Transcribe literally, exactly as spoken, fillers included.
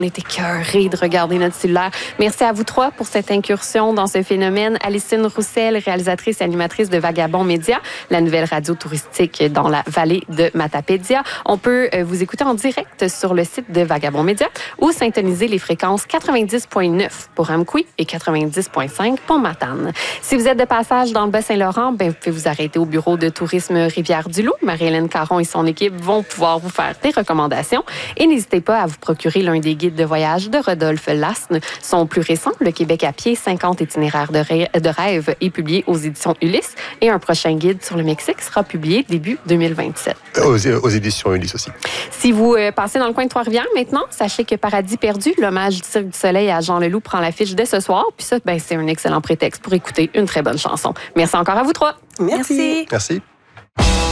On est écœurés de regarder notre cellulaire. Merci à vous trois pour cette incursion dans ce phénomène. Alicine Roussel, réalisatrice et animatrice de Vagabond Média, la nouvelle radio touristique dans la vallée de Matapédia. On peut vous écouter en direct sur le site de Vagabond Média ou syntoniser les fréquences quatre-vingt-dix virgule neuf pour Amqui et quatre-vingt-dix virgule cinq pour Matane. Si vous êtes de passage dans le Bas-Saint-Laurent, ben, vous pouvez vous arrêter au bureau de tourisme Rivière-du-Loup. Marie-Hélène Caron et son équipe vont pouvoir vous faire des recommandations. Et n'hésitez pas à vous procurer l'un des guides de voyage de Rodolphe Lasne. Son plus récent, Le Québec à pied, cinquante itinéraires de, ré- de rêve, est publié aux éditions Ulysse. Et un prochain guide sur le Mexique sera publié début deux mille vingt-sept. Aux, aux éditions Ulysse aussi. Si vous euh, passez dans le coin de Trois-Rivières maintenant, sachez que Paradis perdu, l'hommage du Cirque du Soleil à Jean Leloup, prend l'affiche dès ce soir. Puis ça, ben, c'est un excellent prétexte pour écouter une très bonne chanson. Merci encore à vous trois. Merci. Merci.